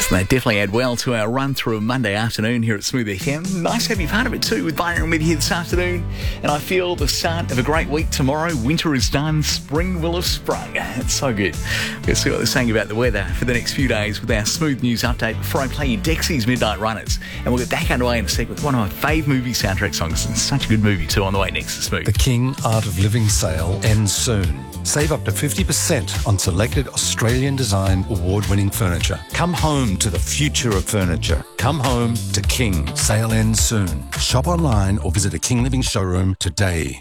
They definitely add well to our run through a Monday afternoon here at Smooth FM. Nice to have you part of it too with Byron with you this afternoon. And I feel the start of a great week tomorrow. Winter is done. Spring will have sprung. It's so good. We'll see what they're saying about the weather for the next few days with our Smooth News update before I play you Dexy's Midnight Runners. And we'll get back underway in a sec with one of my fave movie soundtrack songs. And such a good movie too on the way next to Smooth. The King Art of Living sale ends soon. Save up to 50% on selected Australian design award-winning furniture. Come home to the future of furniture. Come home to King. Sale ends soon. Shop online or visit a King Living showroom today.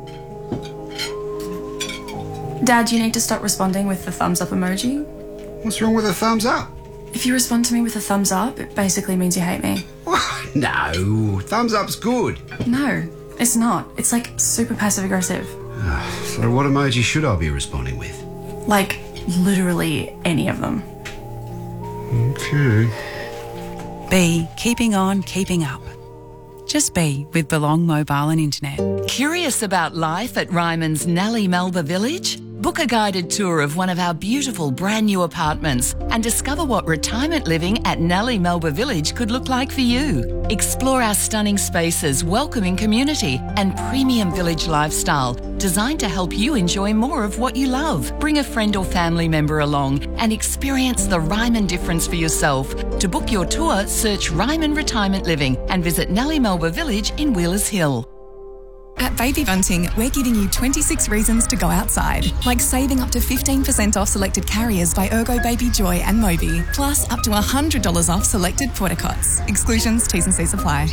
Dad, you need to stop responding with the thumbs up emoji. What's wrong with a thumbs up? If you respond to me with a thumbs up, it basically means you hate me. No, thumbs up's good. No, it's not. It's like super passive aggressive. So what emoji should I be responding with? Like, literally any of them. Okay. B, keeping on, keeping up. Just be with Belong Mobile and Internet. Curious about life at Ryman's Nellie Melba Village? Book a guided tour of one of our beautiful brand new apartments and discover what retirement living at Nellie Melba Village could look like for you. Explore our stunning spaces, welcoming community and premium village lifestyle designed to help you enjoy more of what you love. Bring a friend or family member along and experience the Ryman difference for yourself. To book your tour, search Ryman Retirement Living and visit Nellie Melba Village in Wheelers Hill. At Baby Bunting, we're giving you 26 reasons to go outside, like saving up to 15% off selected carriers by Ergo Baby Joy and Moby, plus up to $100 off selected porta-cots. Exclusions, T's and C's apply.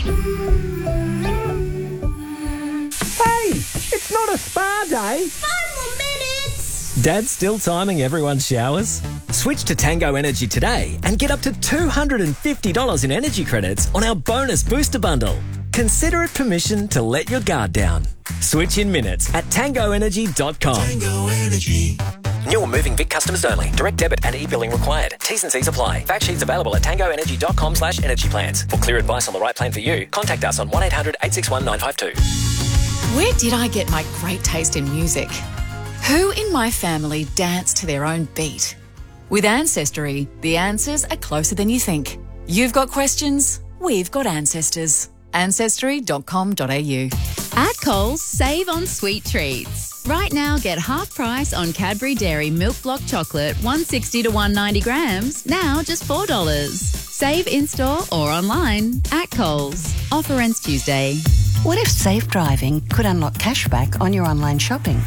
Hey, it's not a spa day. 5 more minutes. Dad's still timing everyone's showers. Switch to Tango Energy today and get up to $250 in energy credits on our bonus booster bundle. Consider it permission to let your guard down. Switch in minutes at tangoenergy.com. Tango Energy. New or moving Vic customers only. Direct debit and e-billing required. T's and C's apply. Fact sheets available at tangoenergy.com/energy plans. For clear advice on the right plan for you, contact us on 1800 861 952. Where did I get my great taste in music? Who in my family dance to their own beat? With Ancestry, the answers are closer than you think. You've got questions, we've got ancestors. Ancestry.com.au. At Coles, save on sweet treats. Right now, get half price on Cadbury Dairy Milk Block Chocolate, 160 to 190 grams, now just $4. Save in-store or online at Coles. Offer ends Tuesday. What if safe driving could unlock cashback on your online shopping?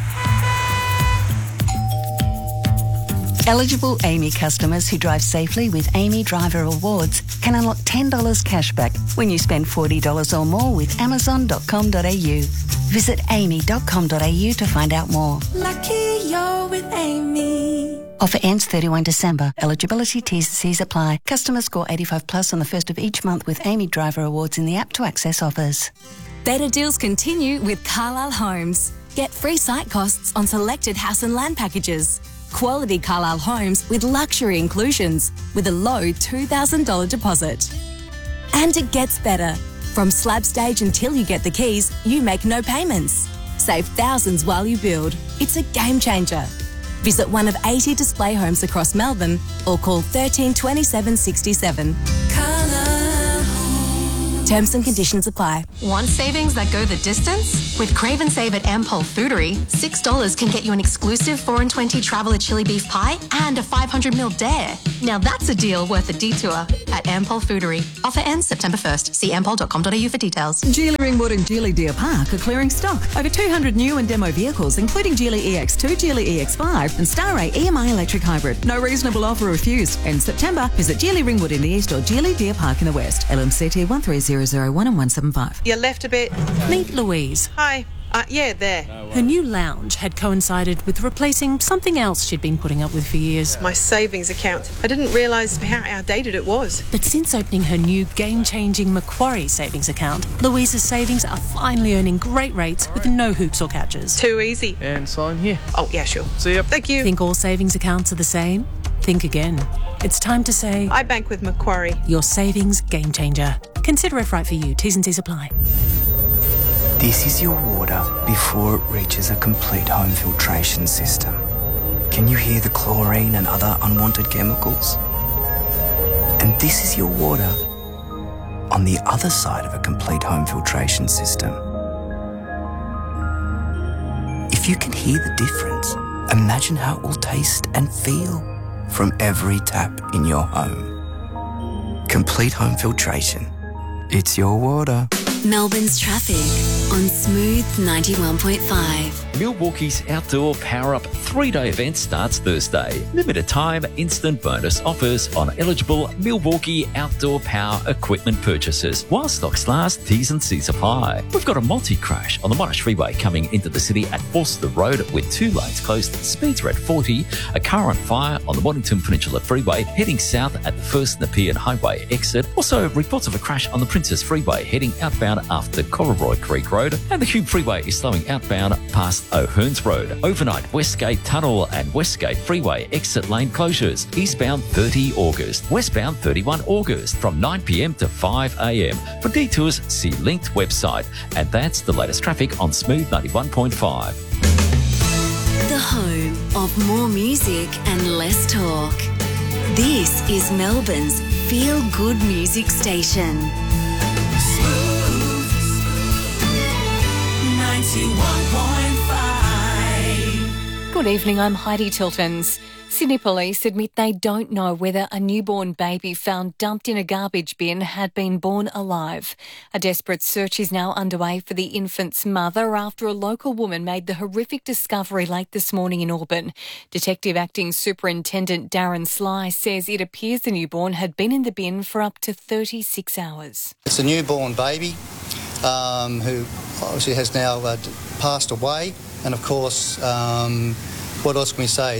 Eligible Amy customers who drive safely with Amy Driver Awards can unlock $10 cashback when you spend $40 or more with Amazon.com.au. Visit amy.com.au to find out more. Lucky you're with Amy. Offer ends 31 December. Eligibility T's and C's apply. Customers score 85 plus on the first of each month with Amy Driver Awards in the app to access offers. Better deals continue with Carlisle Homes. Get free site costs on selected house and land packages. Quality Carlisle homes with luxury inclusions with a low $2,000 deposit. And it gets better. From slab stage until you get the keys, you make no payments. Save thousands while you build. It's a game changer. Visit one of 80 display homes across Melbourne or call 13 27 67. Terms and conditions apply. Want savings that go the distance? With Crave and Save at Ampol Foodery, $6 can get you an exclusive 4 and 20 Traveller chili beef pie and a 500ml dare. Now that's a deal worth a detour at Ampol Foodery. Offer ends September 1st. See ampol.com.au for details. Geely Ringwood and Geely Deer Park are clearing stock. Over 200 new and demo vehicles, including Geely EX2, Geely EX5 and Starray EMI Electric Hybrid. No reasonable offer refused. In September, visit Geely Ringwood in the east or Geely Deer Park in the west. LMCT 13001 and 175. You left a bit. Meet Louise. Hi. Yeah, there. Her new lounge had coincided with replacing something else she'd been putting up with for years. My savings account. I didn't realise how outdated it was. But since opening her new game-changing Macquarie savings account, Louise's savings are finally earning great rates with no hoops or catches. Too easy. And sign here. Oh, yeah, sure. See ya. Thank you. Think all savings accounts are the same? Think again. It's time to say... I bank with Macquarie. Your savings game changer. Consider if right for you. T's and C's apply. This is your water before it reaches a complete home filtration system. Can you hear the chlorine and other unwanted chemicals? And this is your water on the other side of a complete home filtration system. If you can hear the difference, imagine how it will taste and feel from every tap in your home. Complete home filtration. It's your water. Melbourne's traffic on Smooth 91.5. Milwaukee's Outdoor Power Up 3-day event starts Thursday. Limited time instant bonus offers on eligible Milwaukee Outdoor Power equipment purchases. While stocks last, T's and C's apply. We've got a multi-crash on the Monash Freeway coming into the city at Forster Road with 2 lanes closed. Speeds are at 40. A car on fire on the Mornington Peninsula Freeway heading south at the First Nepean Highway exit. Also, reports of a crash on the Princess Freeway heading outbound after Cororoy Creek Road. And the Cube Freeway is slowing outbound past O'Hearns Road. Overnight, Westgate Tunnel and Westgate Freeway exit lane closures. Eastbound 30 August, westbound 31 August from 9 p.m. to 5 a.m. For detours, see linked website. And that's the latest traffic on Smooth 91.5. The home of more music and less talk. This is Melbourne's feel-good music station. Smooth 91.5. Good evening, I'm Heidi Tiltons. Sydney Police admit they don't know whether a newborn baby found dumped in a garbage bin had been born alive. A desperate search is now underway for the infant's mother after a local woman made the horrific discovery late this morning in Auburn. Detective Acting Superintendent Darren Sly says it appears the newborn had been in the bin for up to 36 hours. It's a newborn baby who obviously has now passed away, and of course, what else can we say?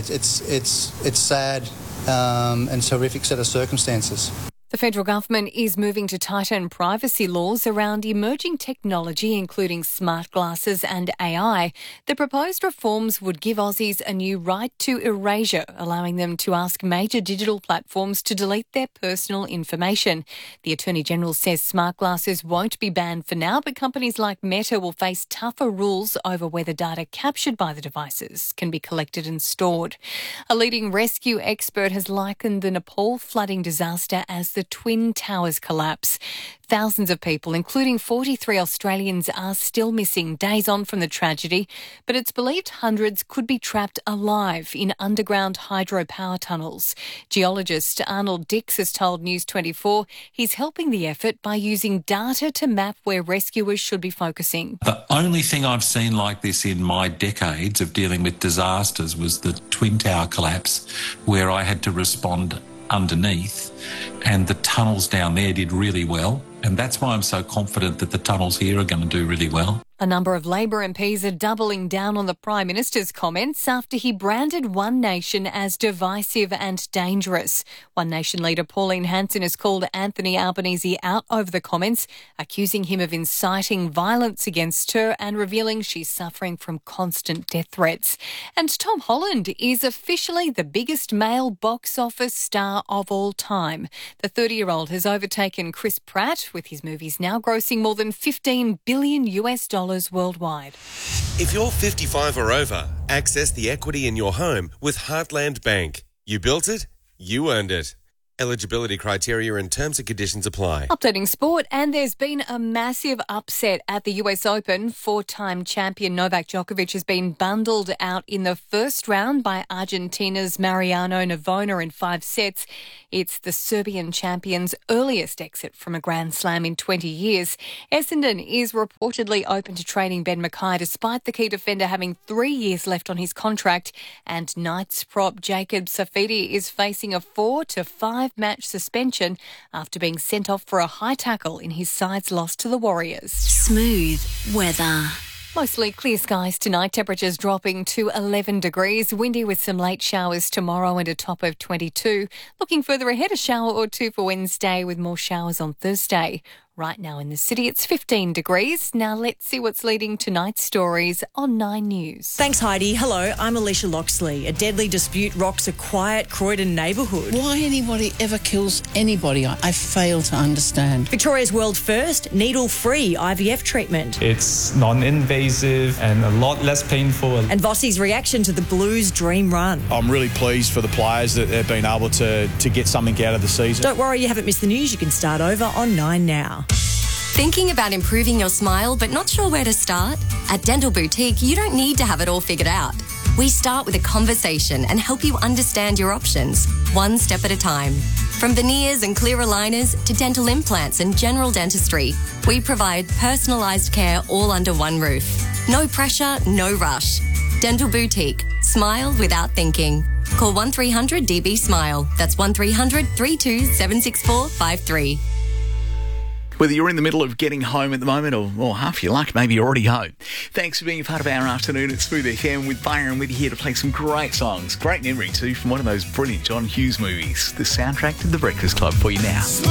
It's sad and it's a horrific set of circumstances. The federal government is moving to tighten privacy laws around emerging technology, including smart glasses and AI. The proposed reforms would give Aussies a new right to erasure, allowing them to ask major digital platforms to delete their personal information. The Attorney-General says smart glasses won't be banned for now, but companies like Meta will face tougher rules over whether data captured by the devices can be collected and stored. A leading rescue expert has likened the Nepal flooding disaster as the Twin Towers collapse. Thousands of people, including 43 Australians, are still missing days on from the tragedy, but it's believed hundreds could be trapped alive in underground hydropower tunnels. Geologist Arnold Dix has told News 24 he's helping the effort by using data to map where rescuers should be focusing. The only thing I've seen like this in my decades of dealing with disasters was the Twin Tower collapse, where I had to respond underneath, and the tunnels down there did really well, and that's why I'm so confident that the tunnels here are going to do really well. A number of Labor MPs are doubling down on the Prime Minister's comments after he branded One Nation as divisive and dangerous. One Nation leader Pauline Hanson has called Anthony Albanese out over the comments, accusing him of inciting violence against her and revealing she's suffering from constant death threats. And Tom Holland is officially the biggest male box office star of all time. The 30-year-old has overtaken Chris Pratt, with his movies now grossing more than $15 billion worldwide. If you're 55 or over, access the equity in your home with Heartland Bank. You built it, you earned it. Eligibility criteria and terms and conditions apply. Updating sport, and there's been a massive upset at the US Open. 4-time champion Novak Djokovic has been bundled out in the first round by Argentina's Mariano Navona in 5 sets. It's the Serbian champion's earliest exit from a Grand Slam in 20 years. Essendon is reportedly open to trading Ben Mackay despite the key defender having 3 years left on his contract. And Knights prop Jacob Safidi is facing a 4 to 5 match suspension after being sent off for a high tackle in his side's loss to the Warriors. Smooth weather. Mostly clear skies tonight, temperatures dropping to 11 degrees, windy with some late showers tomorrow and a top of 22. Looking further ahead, a shower or two for Wednesday with more showers on Thursday. Right now in the city, it's 15 degrees. Now let's see what's leading tonight's stories on 9 News. Thanks, Heidi. Hello, I'm Alicia Loxley. A deadly dispute rocks a quiet Croydon neighbourhood. Why anybody ever kills anybody, I fail to understand. Victoria's world first needle-free IVF treatment. It's non-invasive and a lot less painful. And Vossi's reaction to the Blues' dream run. I'm really pleased for the players that they've been able to get something out of the season. Don't worry, you haven't missed the news. You can start over on 9 Now. Thinking about improving your smile but not sure where to start? At Dental Boutique, you don't need to have it all figured out. We start with a conversation and help you understand your options, one step at a time. From veneers and clear aligners to dental implants and general dentistry, we provide personalised care all under one roof. No pressure, no rush. Dental Boutique. Smile without thinking. Call 1300 DB Smile. That's 1300 32 764 53. Whether you're in the middle of getting home at the moment or half your luck, maybe you're already home. Thanks for being a part of our afternoon at Smooth FM with Byron with you here to play some great songs. Great memory too from one of those brilliant John Hughes movies. The soundtrack to The Breakfast Club for you now.